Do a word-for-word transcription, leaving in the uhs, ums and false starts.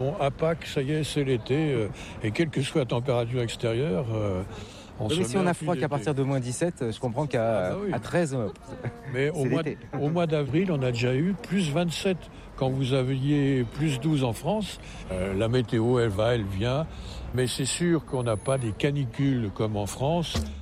Bon, à Pâques, ça y est, c'est l'été, euh, et quelle que soit la température extérieure, euh, on Oui, se mais si met on en a pull froid qu'à d'été. partir de moins dix-sept, je comprends qu'à Ah bah oui. à treize, euh, Mais au c'est mois, l'été. au mois d'avril, on a déjà eu plus vingt-sept. Quand vous aviez plus douze en France, euh, la météo, elle va, elle vient. Mais c'est sûr qu'on n'a pas des canicules comme en France.